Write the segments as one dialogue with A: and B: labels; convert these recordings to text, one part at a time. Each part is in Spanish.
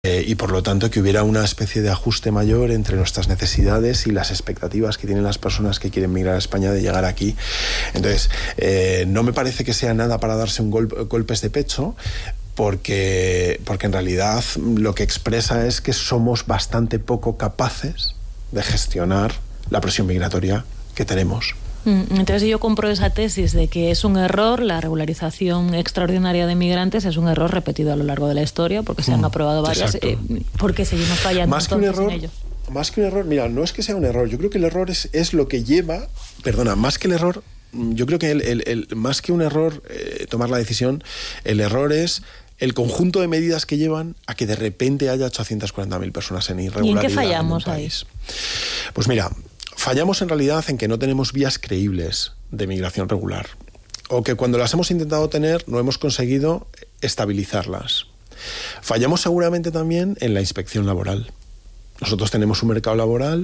A: y por lo tanto que hubiera una especie de ajuste mayor entre nuestras necesidades y las expectativas que tienen las personas que quieren migrar a España de llegar aquí. Entonces, no me parece que sea nada para darse golpes de pecho, porque en realidad lo que expresa es que somos bastante poco capaces de gestionar la presión migratoria que tenemos.
B: Entonces yo compro esa tesis de que es un error, la regularización extraordinaria de migrantes es un error repetido a lo largo de la historia, porque se han aprobado varias, porque seguimos fallando
A: más que un error,
B: en ello.
A: Más que un error, mira, no es que sea un error, yo creo que el error es lo que lleva, más que el error, yo creo que más que un error tomar la decisión, el error es el conjunto de medidas que llevan a que de repente haya 840.000 personas en irregularidad.
B: ¿Y en qué fallamos
A: ahí? Pues mira, fallamos en realidad en que no tenemos vías creíbles de migración regular, o que cuando las hemos intentado tener no hemos conseguido estabilizarlas. Fallamos seguramente también en la inspección laboral. Nosotros tenemos un mercado laboral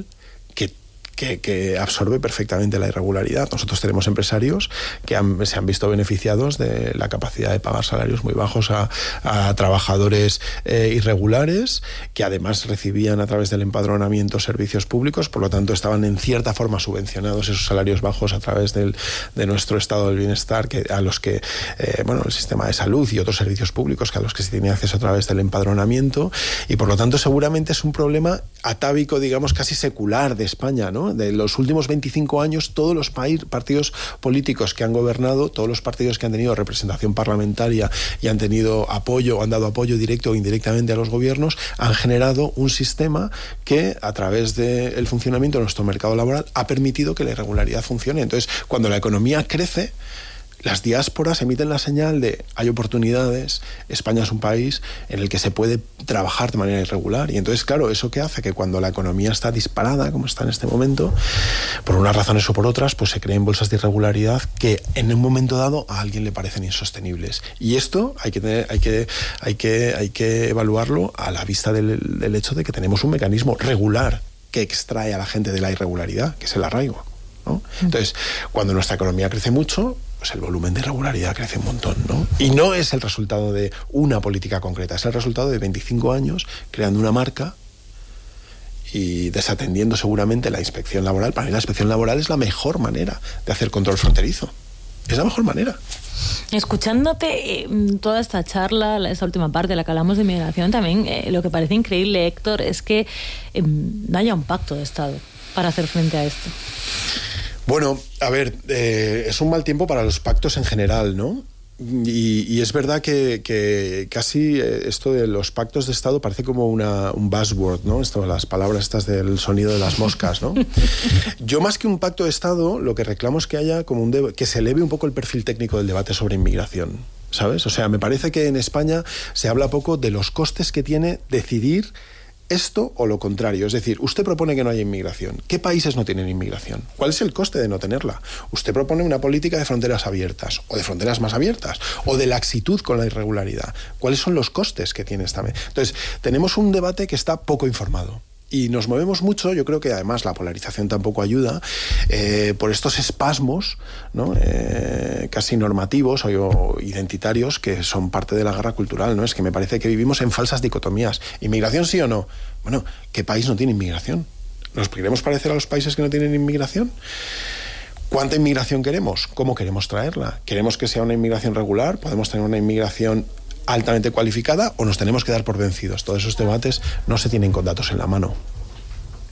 A: que absorbe perfectamente la irregularidad. Nosotros tenemos empresarios que se han visto beneficiados de la capacidad de pagar salarios muy bajos a trabajadores irregulares, que además recibían a través del empadronamiento servicios públicos, por lo tanto estaban en cierta forma subvencionados esos salarios bajos a través de nuestro estado del bienestar, a los que el sistema de salud y otros servicios públicos a los que se tiene acceso a través del empadronamiento, y por lo tanto seguramente es un problema atávico, digamos, casi secular de España, ¿no? De los últimos 25 años, todos los partidos políticos que han gobernado, todos los partidos que han tenido representación parlamentaria y han tenido apoyo, han dado apoyo directo o indirectamente a los gobiernos, han generado un sistema que, a través del funcionamiento de nuestro mercado laboral, ha permitido que la irregularidad funcione. Entonces, cuando la economía crece, las diásporas emiten la señal de hay oportunidades, España es un país en el que se puede trabajar de manera irregular. Y entonces, claro, ¿eso qué hace? Que cuando la economía está disparada, como está en este momento, por unas razones o por otras, pues se creen bolsas de irregularidad que en un momento dado a alguien le parecen insostenibles. Y esto hay que evaluarlo a la vista del hecho de que tenemos un mecanismo regular que extrae a la gente de la irregularidad, que es el arraigo, ¿no? Entonces, cuando nuestra economía crece mucho, pues el volumen de irregularidad crece un montón, ¿no? Y no es el resultado de una política concreta, es el resultado de 25 años creando una marca y desatendiendo seguramente la inspección laboral. Para mí la inspección laboral es la mejor manera de hacer control fronterizo. Es la mejor manera.
B: Escuchándote toda esta charla, esta última parte, la que hablamos de inmigración, también lo que parece increíble, Héctor, es que no haya un pacto de Estado para hacer frente a esto.
A: Bueno, a ver, es un mal tiempo para los pactos en general, ¿no? Y es verdad que casi esto de los pactos de Estado parece como un buzzword, ¿no? Las palabras estas del sonido de las moscas, ¿no? Yo, más que un pacto de Estado, lo que reclamo es que haya como que se eleve un poco el perfil técnico del debate sobre inmigración, ¿sabes? O sea, me parece que en España se habla poco de los costes que tiene decidir esto o lo contrario. Es decir, usted propone que no haya inmigración. ¿Qué países no tienen inmigración? ¿Cuál es el coste de no tenerla? Usted propone una política de fronteras abiertas o de fronteras más abiertas o de laxitud con la irregularidad. ¿Cuáles son los costes que tiene esta? Entonces, tenemos un debate que está poco informado. Y nos movemos mucho, yo creo que además la polarización tampoco ayuda, por estos espasmos, ¿no? Casi normativos o identitarios que son parte de la guerra cultural, ¿no? Es que me parece que vivimos en falsas dicotomías. ¿Inmigración sí o no? Bueno, ¿qué país no tiene inmigración? ¿Nos queremos parecer a los países que no tienen inmigración? ¿Cuánta inmigración queremos? ¿Cómo queremos traerla? ¿Queremos que sea una inmigración regular? ¿Podemos tener una inmigración altamente cualificada o nos tenemos que dar por vencidos? Todos esos debates no se tienen con datos en la mano.